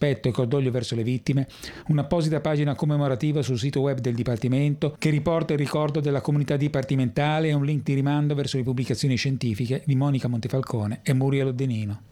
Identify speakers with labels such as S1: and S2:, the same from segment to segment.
S1: rispetto e cordoglio verso le vittime, un'apposita pagina commemorativa sul sito web del Dipartimento che riporta il ricordo della comunità dipartimentale e un link di rimando verso le pubblicazioni scientifiche di Monica Montefalcone e Muriel Odenino.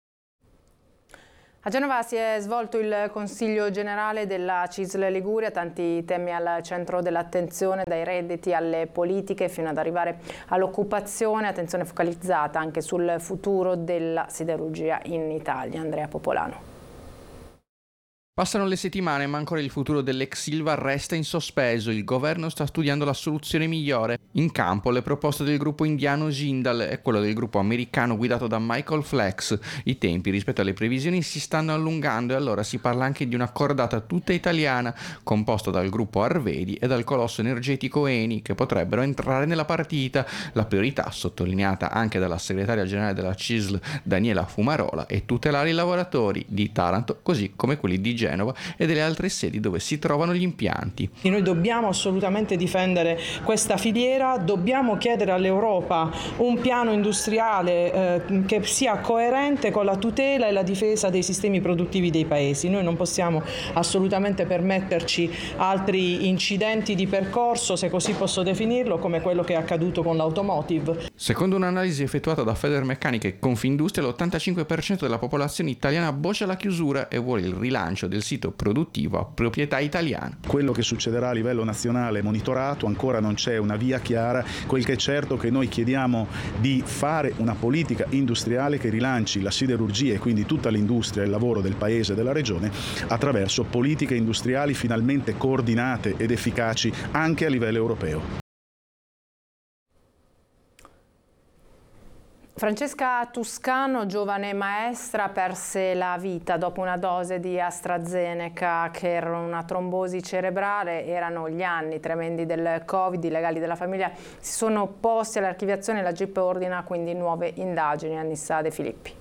S2: A Genova si è svolto il Consiglio Generale della CISL Liguria, tanti temi al centro dell'attenzione, dai redditi alle politiche fino ad arrivare all'occupazione, attenzione focalizzata anche sul futuro della siderurgia in Italia. Andrea Popolano.
S3: Passano le settimane ma ancora il futuro dell'ex Ilva resta in sospeso. Il governo sta studiando la soluzione migliore. In campo le proposte del gruppo indiano Jindal e quello del gruppo americano guidato da Michael Flex. I tempi rispetto alle previsioni si stanno allungando e allora si parla anche di una cordata tutta italiana composta dal gruppo Arvedi e dal colosso energetico Eni che potrebbero entrare nella partita. La priorità, sottolineata anche dalla segretaria generale della CISL Daniela Fumarola, è tutelare i lavoratori di Taranto così come quelli di Genova e delle altre sedi dove si trovano gli impianti.
S4: Noi dobbiamo assolutamente difendere questa filiera, dobbiamo chiedere all'Europa un piano industriale che sia coerente con la tutela e la difesa dei sistemi produttivi dei paesi. Noi non possiamo assolutamente permetterci altri incidenti di percorso, se così posso definirlo, come quello che è accaduto con l'automotive.
S3: Secondo un'analisi effettuata da Federmeccanica e Confindustria, l'85% della popolazione italiana boccia la chiusura e vuole il rilancio del sito produttivo a proprietà italiana.
S5: Quello che succederà a livello nazionale è monitorato, ancora non c'è una via chiara. Quel che è certo è che noi chiediamo di fare una politica industriale che rilanci la siderurgia e quindi tutta l'industria e il lavoro del paese e della regione attraverso politiche industriali finalmente coordinate ed efficaci anche a livello europeo.
S2: Francesca Tuscano, giovane maestra, perse la vita dopo una dose di AstraZeneca che era una trombosi cerebrale. Erano gli anni tremendi del Covid, i legali della famiglia si sono opposti all'archiviazione e la GIP ordina quindi nuove indagini. Annissa De Filippi.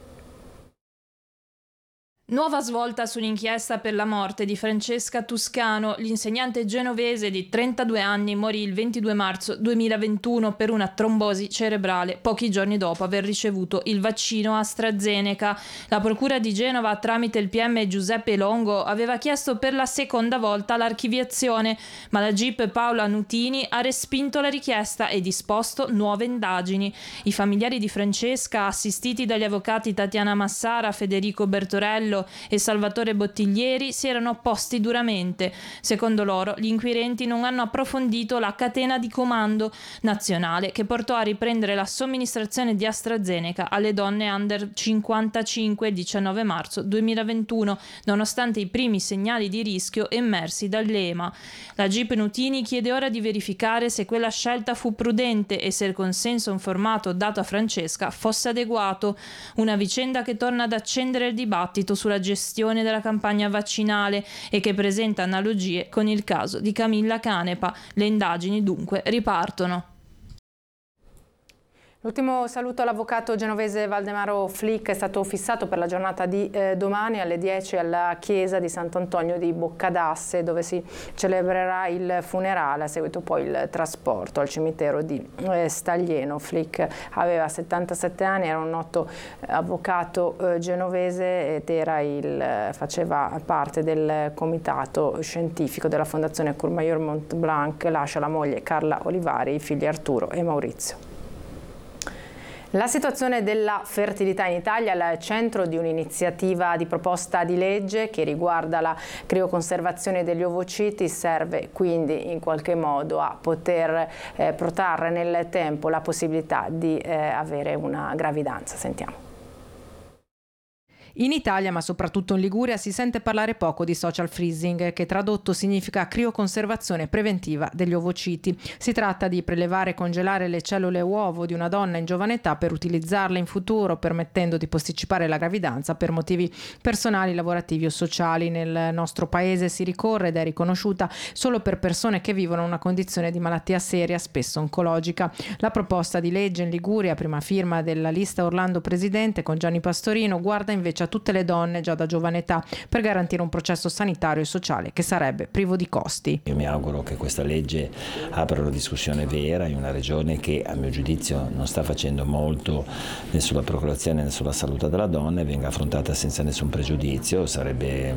S6: Nuova svolta sull'inchiesta per la morte di Francesca Tuscano. L'insegnante genovese di 32 anni morì il 22 marzo 2021 per una trombosi cerebrale, pochi giorni dopo aver ricevuto il vaccino AstraZeneca. La Procura di Genova, tramite il PM Giuseppe Longo, aveva chiesto per la seconda volta l'archiviazione, ma la GIP Paola Nutini ha respinto la richiesta e disposto nuove indagini. I familiari di Francesca, assistiti dagli avvocati Tatiana Massara, Federico Bertorello e Salvatore Bottiglieri, si erano opposti duramente. Secondo loro, gli inquirenti non hanno approfondito la catena di comando nazionale che portò a riprendere la somministrazione di AstraZeneca alle donne under 55 il 19 marzo 2021, nonostante i primi segnali di rischio emersi dall'EMA. La GIP Nutini chiede ora di verificare se quella scelta fu prudente e se il consenso informato dato a Francesca fosse adeguato. Una vicenda che torna ad accendere il dibattito sulla gestione della campagna vaccinale e che presenta analogie con il caso di Camilla Canepa. Le indagini dunque ripartono.
S2: L'ultimo saluto all'avvocato genovese Valdemaro Flick è stato fissato per la giornata di domani alle 10 alla chiesa di Sant'Antonio di Boccadasse, dove si celebrerà il funerale, a seguito poi il trasporto al cimitero di Staglieno. Flick aveva 77 anni, era un noto avvocato genovese ed faceva parte del comitato scientifico della Fondazione Courmayeur Montblanc. Lascia la moglie Carla Olivari, i figli Arturo e Maurizio. La situazione della fertilità in Italia è al centro di un'iniziativa di proposta di legge che riguarda la crioconservazione degli ovociti. Serve quindi in qualche modo a poter protrarre nel tempo la possibilità di avere una gravidanza. Sentiamo.
S7: In Italia, ma soprattutto in Liguria, si sente parlare poco di social freezing, che tradotto significa crioconservazione preventiva degli ovociti. Si tratta di prelevare e congelare le cellule uovo di una donna in giovane età per utilizzarle in futuro, permettendo di posticipare la gravidanza per motivi personali, lavorativi o sociali. Nel nostro paese si ricorre ed è riconosciuta solo per persone che vivono una condizione di malattia seria, spesso oncologica. La proposta di legge in Liguria, prima firma della lista Orlando Presidente con Gianni Pastorino, guarda invece a tutte le donne già da giovane età per garantire un processo sanitario e sociale che sarebbe privo di costi.
S8: Io mi auguro che questa legge apra una discussione vera in una regione che, a mio giudizio, non sta facendo molto né sulla procreazione né sulla salute della donna e venga affrontata senza nessun pregiudizio. Sarebbe